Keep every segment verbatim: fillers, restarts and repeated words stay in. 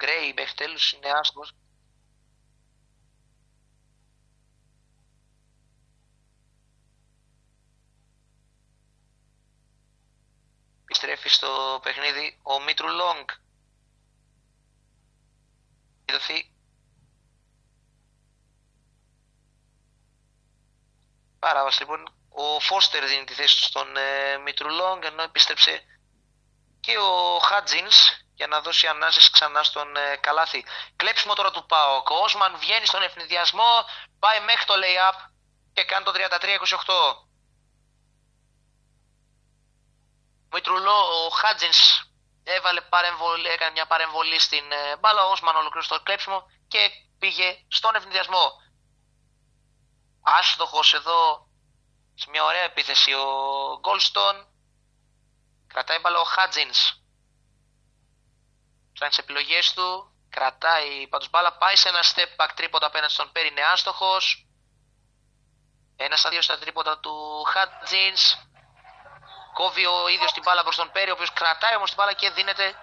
Γκρέι μέχρι τέλους είναι άστοχος. Επιστρέφει στο παιχνίδι ο Μήτρου Λόγκ. Δοθεί παράβαση λοιπόν. Ο Φώστερ δίνει τη θέση του στον ε, Μήτρου Λόγκ, ενώ επίστρεψε και ο Χάτζινς για να δώσει ανάσες ξανά στον ε, Καλάθι. Κλέψιμο τώρα του ΠΑΟΚ. Ο Όσμαν βγαίνει στον ευνηδιασμό, πάει μέχρι το lay-up και κάνει το τριάντα τρία είκοσι οκτώ. Μητρουλό, ο Χάτζινς έβαλε παρεμβολή, έκανε μια παρεμβολή στην ε, μπάλα. Ο Όσμαν ολοκλήρωσε το κλέψιμο και πήγε στον ευνηδιασμό. Άστοχος εδώ σε μια ωραία επίθεση ο Γκόλστον. Κρατάει μπάλα ο Χάτζινς. Φτάνει τις επιλογές του. Κρατάει πάντως μπάλα. Πάει σε ένα step back τρίποντα απέναντι στον Πέρι. Είναι άστοχος. Ένα στα δύο στα τρίποντα του Χάτζινς. Κόβει ο ίδιος την μπάλα προς τον Πέρι, ο οποίος κρατάει όμως την μπάλα και δίνεται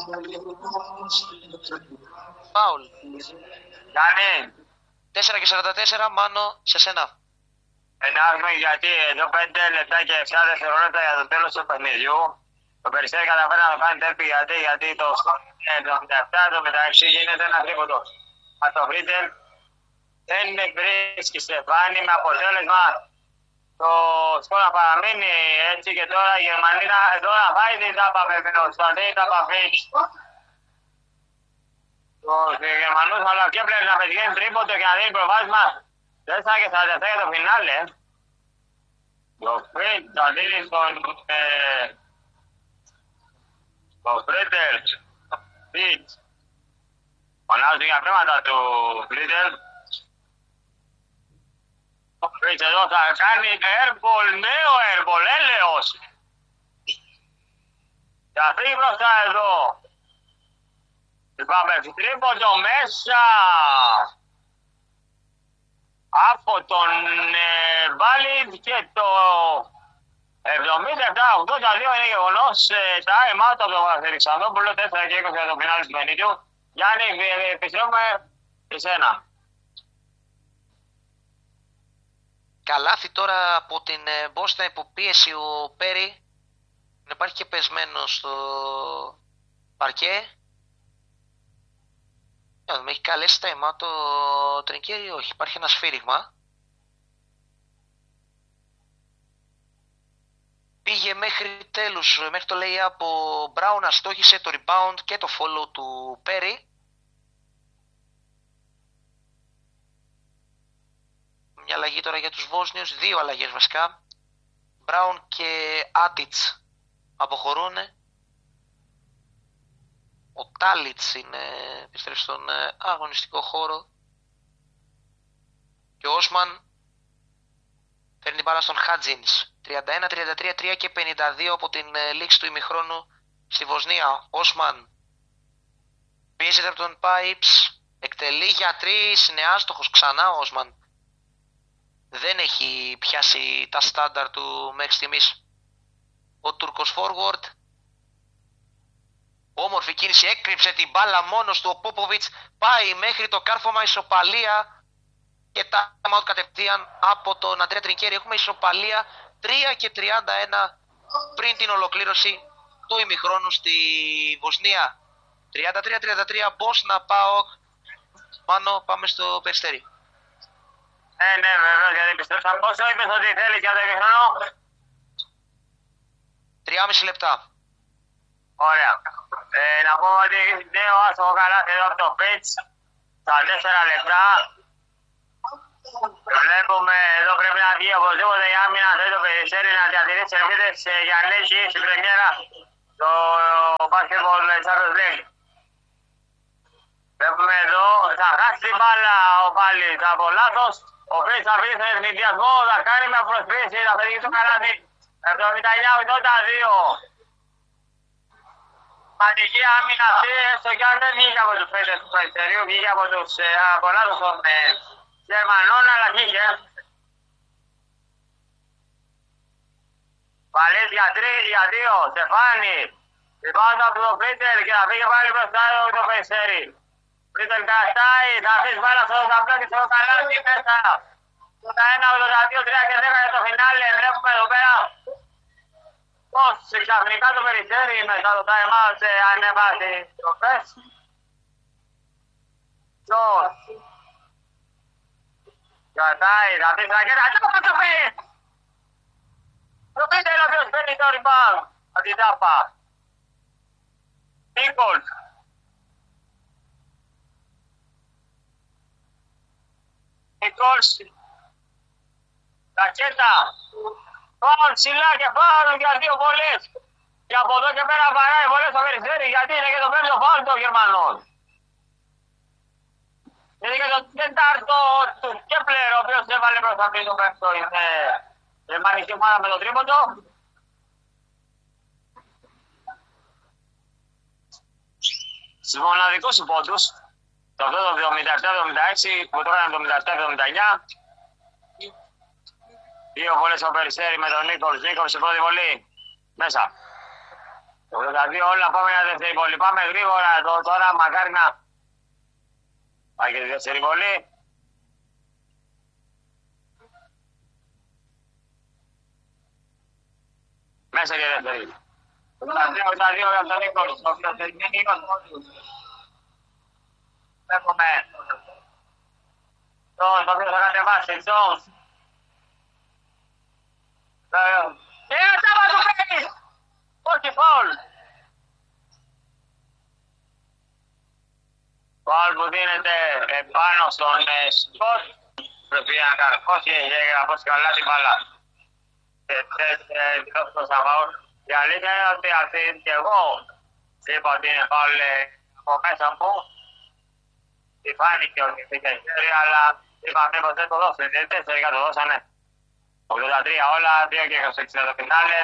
φάουλ. Γιάννη. τέσσερα και σαράντα τέσσερα, Μάνο, σε σένα. Ενάγουμε γιατί εδώ πέντε λεπτά και επτά δευτερόλεπτα για το τέλος του παιχνιδιού. Το Περιστέρι καταφέρει να το κάνει τέρπι γιατί, γιατί το εβδομήντα επτά το μεταξύ γίνεται ένα τρίποντο. Μα το Φρίτελ δεν βρίσκει Στεφάνη με αποτέλεσμα το σκορ να παραμείνει έτσι και τώρα η Γερμανία εδώ να πάει την τάπα πεπινός, θα δει τα παφής. Τους Γερμανούς αλλά και πρέπει να πετυχαίνει τρίποντο και να δίνει προβάσμα. Τέσσερα και σαράντα επτά για το φινάλε. Το Φρίτ θα δίνει στον το Φρίτελ Φρίτ. Φωνάζουν για θέματα του Φρίτελ. Ο Φρίτ εδώ θα κάνει airball, νέο airball, έλεος. Θα φύγει μπροστά εδώ. Πάμε τρίποντο μέσα. Από τον ε, Μπάλιντ και το εβδομήντα επτά ογδόντα δύο είναι γεγονός time out από τον Αλεξανδρόπουλο, τέσσερα και είκοσι για το φινάλι του παιχνιδιού. Γιάννη, επιστρέφουμε σε σένα. Καλάθι τώρα από την Μπόστα, υποπίεση ο Πέρι. Υπάρχει και πεσμένο στο παρκέ. Με έχει καλέσει time out το Τρινκέρι, όχι, υπάρχει ένα σφύριγμα. Πήγε μέχρι τέλους, μέχρι το lay-up ο Μπράουν, αστόχησε το rebound και το follow του Πέρι. Μια αλλαγή τώρα για τους Βόσνιους, δύο αλλαγές βασικά. Μπράουν και Άτιτς αποχωρούν. Ο Τάλιτς είναι, επιστρέφει στον αγωνιστικό χώρο. Και ο Όσμαν φέρνει την μπάλα στον Χάτζινς. τριάντα ένα τριάντα τρία, τρία και πενήντα δύο από την λήξη του ημιχρόνου στη Βοσνία. Όσμαν πιέζεται από τον Πάιψ. Εκτελεί για τρεις, είναι άστοχος ξανά ο Όσμαν. Δεν έχει πιάσει τα στάνταρ του μέχρι στιγμής. Ο Τούρκος forward. Όμορφη κίνηση, έκρυψε την μπάλα μόνος του ο Πόποβιτς. Πάει μέχρι το κάρφωμα, ισοπαλία. Και τα out κατευθείαν από τον Αντρέα Τρινκέρι. Έχουμε ισοπαλία τρία και τριάντα ένα πριν την ολοκλήρωση του ημιχρόνου στη Βοσνία. τριάντα τρία τριάντα τρία, Μπόσνα, ΠΑΟΚ. Πάνω, πάμε στο Περιστέρι. Ναι, ναι, βεβαίως, γιατί πιστέψαμε. Πόσο είπες ότι θέλεις για το ημιχρόνο? Τριάμιση λεπτά. Ωραία. Ε, να πω ότι νέο άστοχο Καλάθι εδώ από το pitch. Στα τέσσερα λεπτά. Βλέπουμε εδώ πρέπει να βγει οπωσδήποτε η άμυνα. Θέλει το Περιστέρι να διατηρήσει ελπίδες για νέση στην πρεμιέρα το basketball Champions League. Βλέπουμε εδώ, θα χάσει την μπάλα ο Πάλης από λάθος. Ο οποίος θα βρει στον ευνηδιασμό, θα κάνει με προσφύση, θα πετύχει το Καλάθι. εβδομήντα εννιά ογδόντα δύο. Ματική άμυνα αυτή, έστω κι αν δεν βγήκε από τους παίκτες του Περιστερίου, βγήκε από τους από λάθος των Γερμανών, αλλά βγήκε. Βαλής για τρία, για δύο, Στεφάνη. Λοιπόν, από το Πρίτελ και θα φύγει πάλι μπροστά το Περιστέρι. Πρίτελ καστάει, θα αφήσει μπάλα στο ταμπλό και στο καλάθι μέσα. Τα ένα, ογδόντα δύο, τρία και δέκα για το φινάλε. Βλέπουμε εδώ πέρα πώς ξαφνικά το Περιστέρι μετά το time out ανέβασε τις τροφές. Τζος. Κρατάει, θα αφήσει ρακέτα. Το πει! Το Πρίτελ ο οποίος παίρνει το rebound από την τάπα. Νίκολς. Νίκολς. Ρακέτα. Φάουλ ψηλά και φάουλ για δύο βολές. Και από εδώ και πέρα παράει βολές στο Περιστέρι γιατί είναι και το πέμπτο φάουλ των Γερμανών. Είναι και το τετάρτο του Κέπλερ ο οποίος έβαλε προς αυτή το πέμπτο. Είναι γερμανική ομάδα με το τρίποντο. Στους μοναδικούς σου πόντους, το αυτό το εβδομήντα επτά εβδομήντα έξι που το έκανε το εβδομήντα επτά εβδομήντα εννιά. Δύο βολές στο Περιστέρι με τον Νίκολς. Νίκολς στην πρώτη βολή. Μέσα. Το ογδόντα δύο όλα πάμε για δεύτερη βολή. Πάμε γρήγορα το, τώρα μακάρι να... Πάει και τη δεύτερη βολή. Μέσα και δεύτερη. ογδόντα δύο για τον Νίκολς. Το οποίο είναι Νίκολς μόνος. Έχουμε το οποίο θα κατεβάσει. Τζόνς. Ε, τσάπα του παίρνεις! Όχι, φάουλ. Φάουλ που δίνεται επάνω στον Σκοτ. Πρέπει να καρφώσει και να πώσει καλά την μπάλα. Και θες το Σαββαούς. Η αλήθεια είναι ότι αυτή και εγώ είπα ότι είναι φάουλ από μέσα μου. Τι φάνηκε ότι πήγε χέρι, αλλά είπα μήπως δεν το δώσανε. Δεν τελικά το δώσανε. ογδόντα τρία όλα, δύο και είκοσι έξι το φινάλε.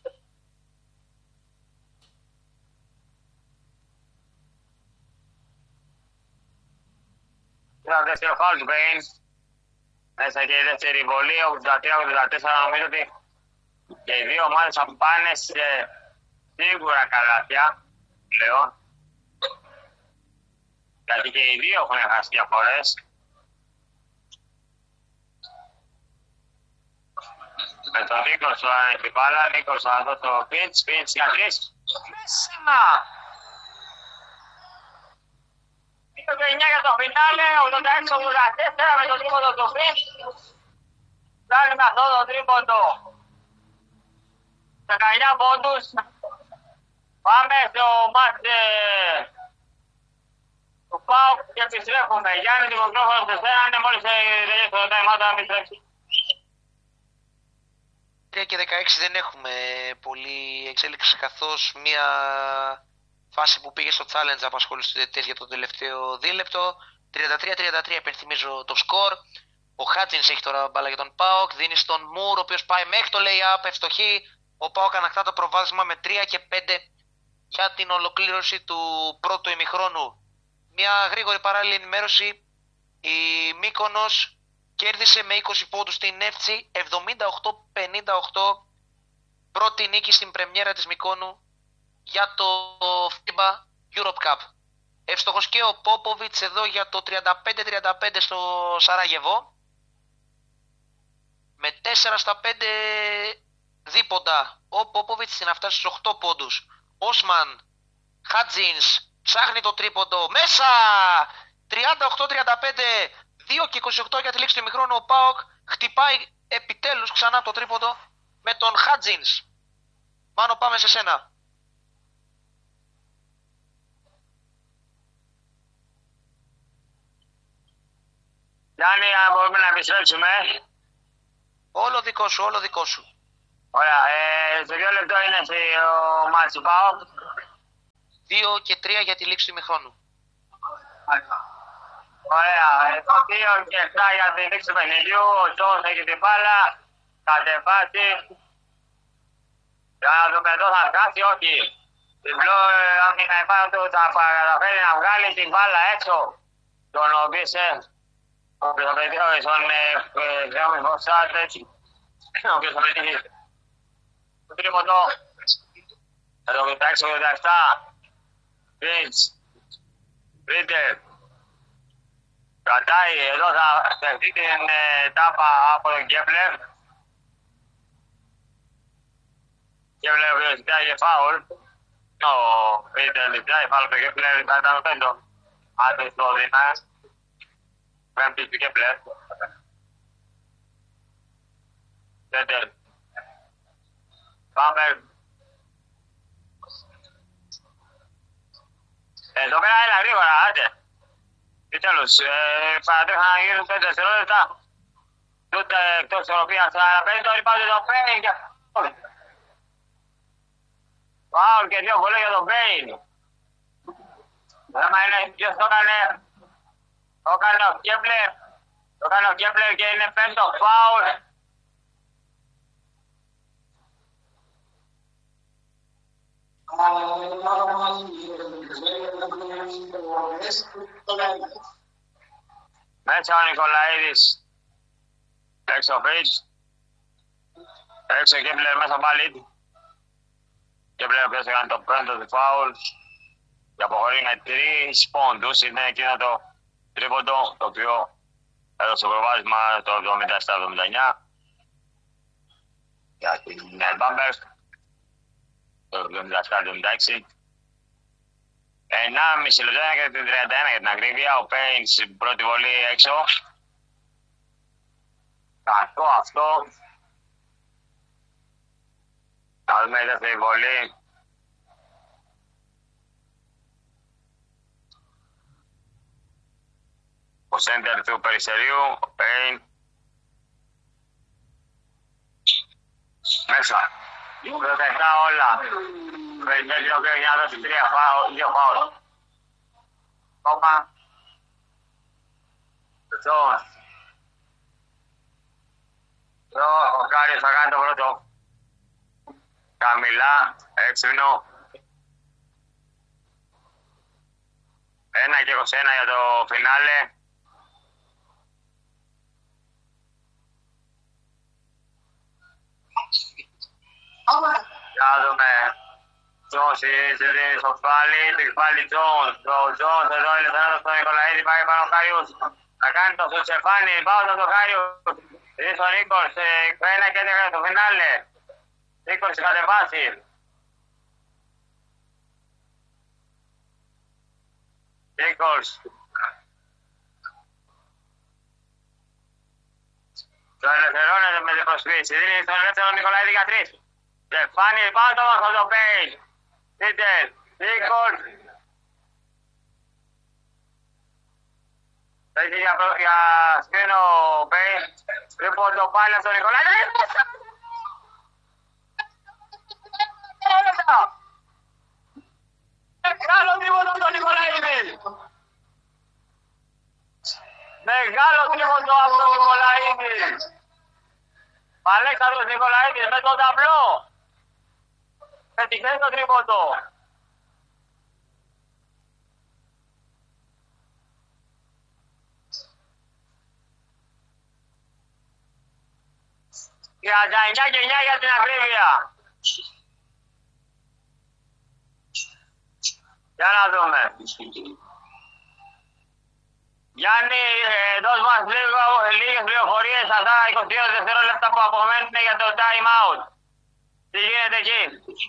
Ήταν δεύτερο φάουλ του Μπέιν. Μέσα και η δεύτερη βολή, ογδόντα τρία ογδόντα τέσσερα. Νομίζω ότι και οι δύο ομάδες θα πάνε σε σίγουρα καλάθια πλέον. Γιατί και οι δύο έχουν χάσει διαφορές. Με τον Νίκολς την μπάλα, Νίκολς θα δώσει το πιτς, πιτς για τρεις. Μέσα! δύο και εννιά για το φινάλε, ογδόντα έξι ογδόντα τέσσερα με το τρίποντο του πιτς. Φτάνει με αυτό το τρίποντο. δεκαεννιά πόντους. Πάμε στο μάτς του ΠΑΟΚ και επιστρέφουμε. Γιάννη, το μικρόφωνο σε σένα, είναι μόλις τελειώσει το time out να επιστρέψει. τρία και δεκαέξι δεν έχουμε πολύ εξέλιξη, καθώς μια φάση που πήγε στο challenge απασχόλησε τους διαιτητές για το τελευταίο δίλεπτο. τριάντα τρία τριάντα τρία υπενθυμίζω το σκορ. Ο Χάτζινς έχει τώρα μπάλα για τον ΠΑΟΚ, δίνει στον Μουρ ο οποίος πάει μέχρι το lay-up, ευστοχή. Ο ΠΑΟΚ ανακτά το προβάδισμα με τρία και πέντε για την ολοκλήρωση του πρώτου ημιχρόνου. Μια γρήγορη παράλληλη ενημέρωση. Η Μύκονος κέρδισε με είκοσι πόντους στην Εύτσι, εβδομήντα οκτώ πενήντα οκτώ. Πρώτη νίκη στην πρεμιέρα της Μυκόνου για το φίμπα Europe Cup. Εύστοχος και ο Πόποβιτς εδώ για το τριάντα πέντε τριάντα πέντε στο Σαράγεβο. Με τέσσερα στα πέντε δίποντα. Ο Πόποβιτς να φτάσει στους οκτώ πόντους. Όσμαν, Χάτζινς, ψάχνει το τρίποντο. Μέσα! τριάντα οκτώ τριάντα πέντε, δύο και είκοσι οκτώ για τη λήξη του ημιχρόνου. Ο ΠΑΟΚ χτυπάει επιτέλους ξανά το τρίποντο με τον Χάτζινς. Μάνο, πάμε σε σένα. Γιάννη, αν μπορούμε να επιστρέψουμε. Όλο δικό σου, όλο δικό σου. Ωραία, ε, σε δύο λεπτό είναι ο μάτς του ΠΑΟΚ. δύο και τρία για τη λήξη του ημιχρόνου. Ωραία, το δύο και επτά για τη λήξη του παιχνιδιού. Ο Τζόνς έχει την μπάλα, κατεβάζει. Για να δούμε εδώ θα χάσει, όχι. Διπλό άμυνα επάνω του θα καταφέρει να βγάλει την μπάλα έξω. Τον Ομπίσε, ο οποίος θα πετύχει στον Γιάννη Βοσάτ, έτσι. Ο οποίος θα πετύχει το τρίποντο. εβδομήντα έξι ογδόντα επτά. Πίντς. Πίτερ. Κρατάει, εδώ θα δεχτεί την ε, τάπα από τον Κέπλερ. Κέπλερ που ζητάει για φάουλ. Ο Πίτερ ζητάει φάουλ του Κέπλερ, θα ήταν πέντο. Άντε στο δυνάς. Πέμπτης του Κέπλερ. Πίτερ. Πάμε. Εδώ πέρα έλα γρήγορα, άντε. Και τέλος, ε, παρατρέχα να γίνουν πέντε δευτερόλεπτα. Τούτε εκτός ισορροπίας, αλλά παίρνει το rebound για τον Μπέιν. Φάουλ και δύο βολές για τον Μπέιν. Το θέμα είναι ποιος το έκανε. Το έκανε ο Κέπλερ. Το έκανε ο Κέπλερ και είναι πέμπτο φάουλ. Μέσα ο Νικολαίδης. Έξω ο Πίτς. Έξω ο Κέπλερ μέσα πάλι. Κέπλερ ο οποίος έκανε το πέμπτο του φάουλ. Και αποχωρεί με τρεις πόντους. Είναι εκείνο το τρίποντο το οποίο έδωσε το προβάδισμα το εβδομήντα επτά εβδομήντα εννιά. Για την Μπάμπερ. Το εβδομήντα επτά εβδομήντα έξι. ενάμιση λεπτό και την τριάντα ένα για την ακρίβεια. Ο Πέιν στην πρώτη βολή έξω. Κακό αυτό. Θα δούμε η δεύτερη βολή. Ο σέντερ του Περιστερίου. Ο Πέιν. Μέσα. δεκαεπτά όλα. Περιστερίου ο οποίος για να δώσει τρία φάουλ, δύο φάουλ. Κόμμα. Τζος. Εδώ ο Κάριος θα κάνει το πρώτο. Καμιλά, έξυπνο. ένα και είκοσι ένα για το φινάλε. Για να δούμε. Τζόνς είναι στο κεφάλι, το κεφάλι Τζόνς. Ο Τζόνς εδώ είναι ελευθεράτος στον Νικολαίδη, πάει πάνω ο Κάριους. Θα κάνει το Σουτσεφάνι, πάω το Κάριους. Είναι στο Νίκολς, ένα και έντεκα το φινάλε. Νίκολς κατεβάσει. Νίκολς. Το ελευθερώνεται με την προσφύση. Δίνει στον ελεύθερο Νικολαίδη για τρεις. Στεφάνι πάνω από το Πέιν. Πίτερ, Νίκολς. Θα έχει για, για σκρίνο Πέιν. Λοιπόν το πάλι από τον Νικολαίδη. Μεγάλο τρίποντο από τον Νικολαίδη. Μεγάλο τρίποντο από τον Νικολαίδη. Αλέξανδρος Νικολαίδης με το ταμπλό. Πετυχαίνει το τρίποντο. τριάντα εννιά και εννιά για την ακρίβεια. Για να δούμε. Γιάννη, ε, δώσ' μας λίγο, λίγες πληροφορίες αυτά τα είκοσι δύο δευτερόλεπτα που απομένουν για το time out. Τι γίνεται εκεί.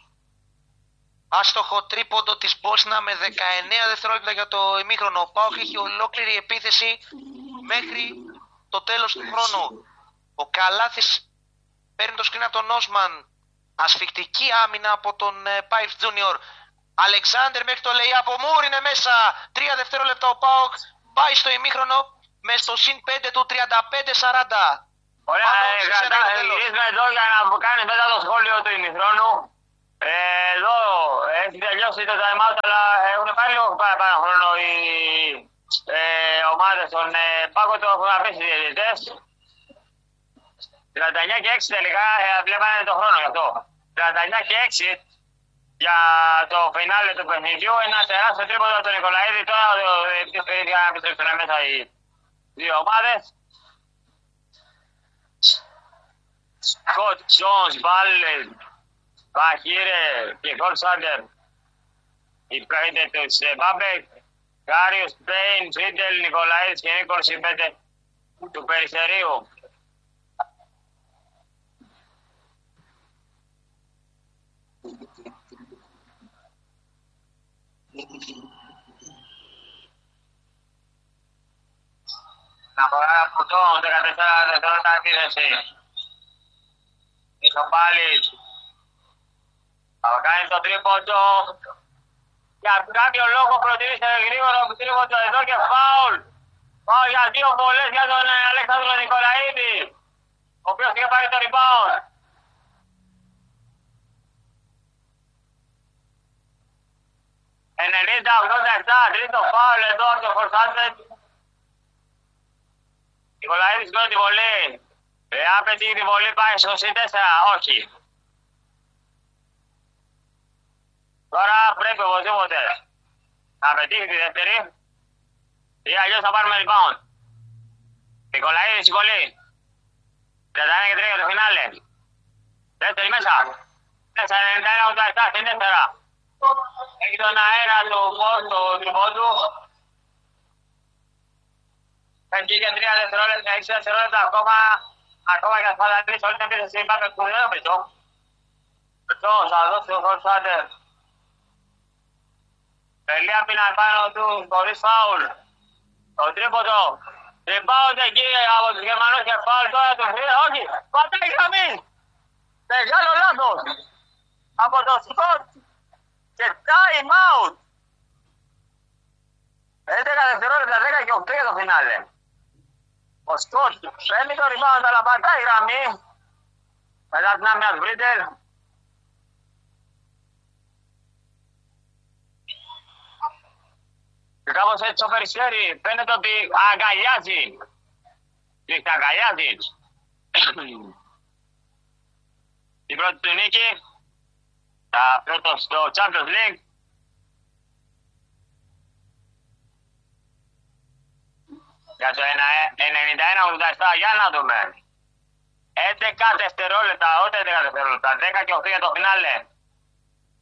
Άστοχο τρίποντο της Μπόσνα με δεκαεννέα δευτερόλεπτα για το ημίχρονο. Ο ΠΑΟΚ έχει ολόκληρη επίθεση μέχρι το τέλος του χρόνου. Ο Καλάθης παίρνει το σκριν από τον Όσμαν. Ασφικτική άμυνα από τον Πάιφ Τζούνιορ. Αλεξάνδερ μέχρι το λέει από Μούρ είναι μέσα. Τρία δευτερόλεπτα ο ΠΑΟΚ πάει στο ημίχρονο με στο συν πέντε του τριάντα πέντε σαράντα. Ωραία, γυρίζουμε εδώ για να κάνεις μετά το σχόλιο του ημιχρόνου. Ε, εδώ έχει τελειώσει το time out, αλλά έχουν πάλι λίγο παραπάνω χρόνο οι ε, ομάδες των ε, Πάκο του έχουν αφήσει οι διαιτητές. τριάντα εννιά και έξι τελικά ε, βλέπανε το χρόνο γι' αυτό. τριάντα εννιά και έξι για το φινάλε του παιχνιδιού. Ένα τεράστιο τρίποντο από τον Νικολαίδη. Τώρα για να επιστρέψουν μέσα οι δύο ομάδες. Σκοτ Τζόνς, Μπάλε, Μπαχύρε και Γκολσάντερ. Υπέρετε τους Μπάμπεκ, Κάριους, Πέιν, Ζίτελ, Νικολαίδης και Νίκολς υπέτε του Περιστερίου. Να φορά από το δεκατέσσερα δευτερόλεπτα επίθεση. Ισοπάλης. Θα κάνει το τρίποντο. Για κάποιο λόγο προτιμήσε γρήγορο τρίποντο εδώ και φάουλ. Φάουλ για δύο βολές για τον Αλέξανδρο Νικολαίδη, ο οποίος είχε πάρει το rebound. ενενήντα ογδόντα επτά, τρίτο φάουλ εδώ από το Φορσάντετ. Νικολαίδης γκολ τη βολή. Εάν πετύχει τη βολή πάει στο συν τέσσερα, όχι. Τώρα πρέπει οπωσδήποτε να πετύχει τη δεύτερη ή αλλιώς θα πάρουμε rebound. Νικολαίδης η βολή. τριάντα ένα και τρία για το φινάλε. Δεύτερη μέσα. τέσσερα ενενήντα ένα ογδόντα επτά στην τέσσερα. Έχει τον αέρα του πόστου του πόντου. Έχει και τρία δευτερόλεπτα, έξι δευτερόλεπτα ακόμα. Ακόμα και θα δανείσει όλη την επίθεση. Πάμε που δεν το πετώ. Πετώ, θα δώσει ο Χολσάντερ. Τελεία πίναν πάνω του, χωρίς φάουλ. Το τρίποντο. Rebound εκεί από τους Γερμανούς και φάουλ τώρα του Χρήρα. Όχι, πατάει γραμμή. Μεγάλο λάθος. Από το Σκοτ. Και time out. έντεκα δευτερόλεπτα, δέκα και οκτώ για το φινάλε. Ο Σκοτ παίρνει το rebound αλλά πατάει γραμμή. Μετά την άμυνα του Βρίτελ. Και κάπως έτσι ο Περιστέρη φαίνεται ότι αγκαλιάζει. Ρίχνει αγκαλιάζει. Η πρώτη του νίκη. Τα πρώτο στο Champions League. Για το ενενήντα ένα ογδόντα επτά, για να δούμε. έντεκα δευτερόλεπτα, όχι έντεκα δευτερόλεπτα, δέκα και οκτώ για το φινάλε.